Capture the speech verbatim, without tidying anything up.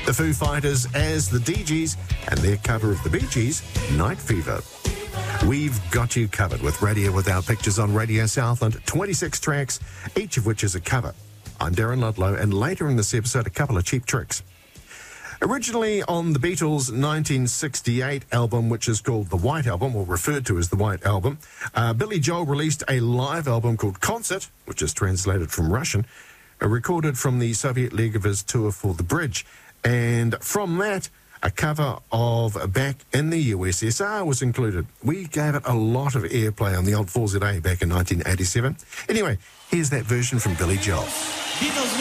The Foo Fighters as the Dee Gees and their cover of the Bee Gees, Night Fever. We've got you covered with Radio Without Pictures on Radio Southland, twenty-six tracks, each of which is a cover. I'm Darren Ludlow, and later in this episode, a couple of cheap tricks. Originally on the Beatles' nineteen sixty-eight album, which is called The White Album, or referred to as The White Album, uh, Billy Joel released a live album called Concert, which is translated from Russian, uh, recorded from the Soviet leg of his tour for The Bridge. And from that, a cover of Back in the U S S R was included. We gave it a lot of airplay on the old four Z A back in nineteen eighty-seven. Anyway, here's that version from Billy Joel. Beatles